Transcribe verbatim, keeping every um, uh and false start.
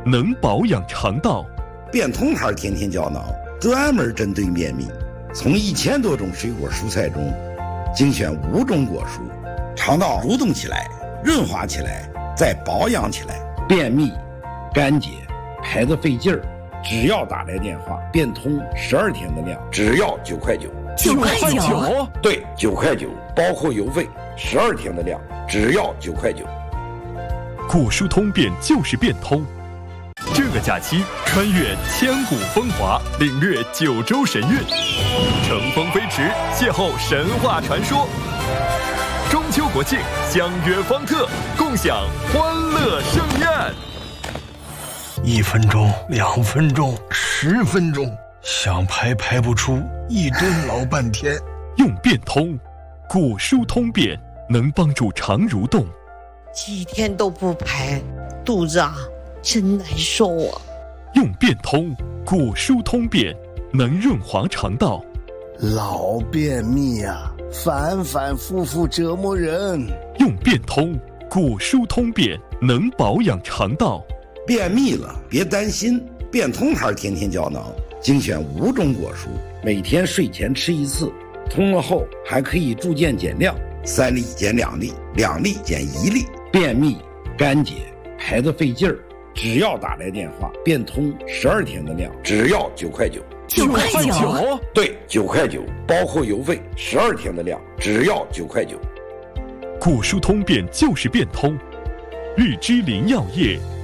能保养肠道。 变通牌甜甜胶囊专门针对便秘，从一千多种水果蔬菜中精选五种果蔬，肠道蠕动起来，润滑起来，再保养起来。便秘、干结、排得费劲儿，只要打来电话，变通十二天的量，只要九块九。 九块九？ 对，九块九，包括邮费，十二天的量，只要九块九。 果蔬通便就是变通。这个假期穿越千古风华，领略九州神韵，乘风飞驰，邂逅神话传说。中秋国庆相约方特，共享欢乐盛宴。 一分钟，两分钟，十分钟，想排排不出，一蹲老半天。 用变通，果蔬通便能帮助肠蠕动。 几天都不排，肚子啊真难受啊。 用变通，果蔬通便能润滑肠道。 老便秘啊，反反复复折磨人。 用变通，果蔬通便能保养肠道。 便秘了别担心，变通牌甜甜胶囊精选五种果蔬，每天睡前吃一次，通了后还可以逐渐减量，三粒减两粒，两粒减一粒。便秘、干结、排得费劲儿，只要打来电话，变通十二天的量，只要九块九。 九块九？ 对，九块九，包括邮费，十二天的量，只要九块九。 果蔬通便就是变通。日之林药业